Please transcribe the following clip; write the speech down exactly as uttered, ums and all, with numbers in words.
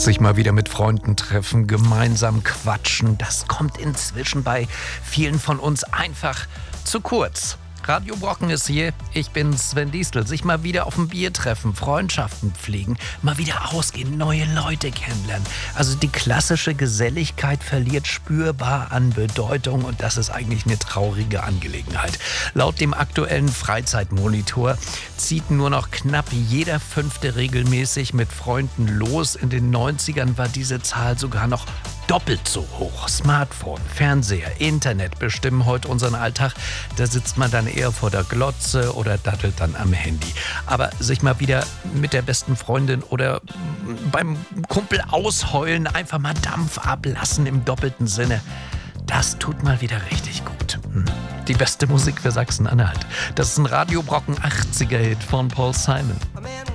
Sich mal wieder mit Freunden treffen, gemeinsam quatschen, das kommt inzwischen bei vielen von uns einfach zu kurz. Radio Brocken ist hier, ich bin Sven Diestel. Sich mal wieder auf ein Bier treffen, Freundschaften pflegen, mal wieder ausgehen, neue Leute kennenlernen. Also die klassische Geselligkeit verliert spürbar an Bedeutung und das ist eigentlich eine traurige Angelegenheit. Laut dem aktuellen Freizeitmonitor zieht nur noch knapp jeder Fünfte regelmäßig mit Freunden los. In den neunzigern war diese Zahl sogar noch doppelt so hoch. Smartphone, Fernseher, Internet bestimmen heute unseren Alltag. Da sitzt man dann eher vor der Glotze oder dattelt dann am Handy. Aber sich mal wieder mit der besten Freundin oder beim Kumpel ausheulen, einfach mal Dampf ablassen im doppelten Sinne, das tut mal wieder richtig gut. Hm. Die beste Musik für Sachsen-Anhalt. Das ist ein Radio Brocken achtziger Hit von Paul Simon.